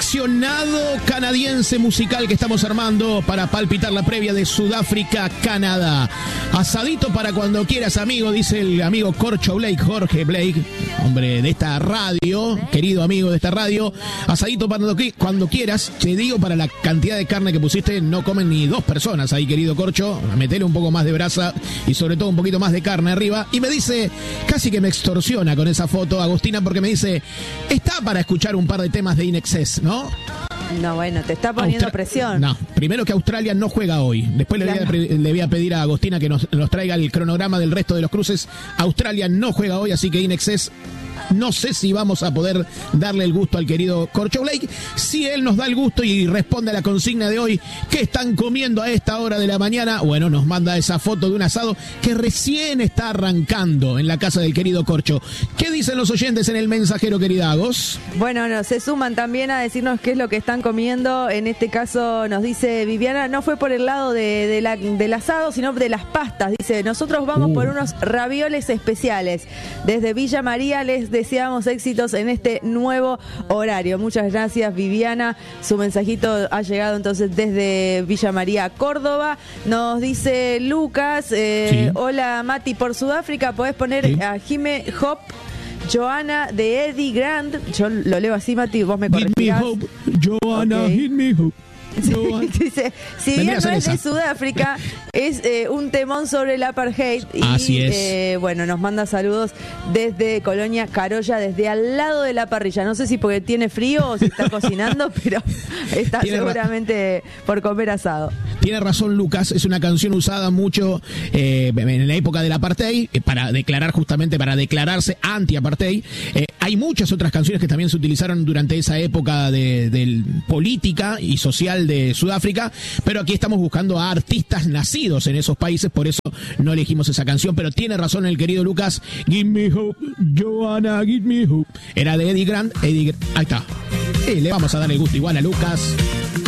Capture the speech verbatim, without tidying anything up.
seleccionado canadiense musical que estamos armando para palpitar la previa de Sudáfrica-Canadá. Asadito para cuando quieras, amigo, dice el amigo Corcho Blake, Jorge Blake, hombre de esta radio, querido amigo de esta radio. Asadito para cuando quieras, te digo, para la cantidad de carne que pusiste, no comen ni dos personas ahí, querido Corcho. Metele un poco más de brasa y sobre todo un poquito más de carne arriba. Y me dice, casi que me extorsiona con esa foto, Agustina, porque me dice, está para escuchar un par de temas de In Excess, ¿no? No, bueno, te está poniendo Austra- presión. No, primero que Australia no juega hoy. Después le voy, a, le voy a pedir a Agostina que nos, nos traiga el cronograma del resto de los cruces. Australia no juega hoy, así que In Excess no sé si vamos a poder darle el gusto al querido Corcho Blake. Si él nos da el gusto y responde a la consigna de hoy, ¿qué están comiendo a esta hora de la mañana? Bueno, nos manda esa foto de un asado que recién está arrancando en la casa del querido Corcho. ¿Qué dicen los oyentes en el mensajero, querida Agos? Bueno, no, se suman también a decirnos qué es lo que están comiendo. En este caso nos dice Viviana, no fue por el lado de, de la, del asado, sino de las pastas. Dice, nosotros vamos uh. por unos ravioles especiales. Desde Villa María les deseamos éxitos en este nuevo horario. Muchas gracias, Viviana. Su mensajito ha llegado entonces desde Villa María, Córdoba. Nos dice Lucas, eh, sí. Hola Mati, por Sudáfrica podés poner sí. a Jime Hop, Johanna de Eddie Grant. Yo lo leo así, Mati, vos me corregirás. Hit me hope, Johanna, okay. Hit me hope. Sí, dice, si bien no es de Sudáfrica, es eh, un temón sobre el apartheid. Y, así es. Eh, bueno, nos manda saludos desde Colonia Carolla, desde al lado de la parrilla. No sé si porque tiene frío o si está cocinando, pero está seguramente ra- por comer asado. Tiene razón Lucas, es una canción usada mucho eh, en la época del apartheid, eh, para declarar justamente, para declararse anti-apartheid. Eh, hay muchas otras canciones que también se utilizaron durante esa época de, de política y social de Sudáfrica, pero aquí estamos buscando a artistas nacidos en esos países, por eso no elegimos esa canción, pero tiene razón el querido Lucas. Give me hope, Johanna, give me hope. Era de Eddie Grant, Eddie Grant. Ahí está. Eh, le vamos a dar el gusto igual a Lucas.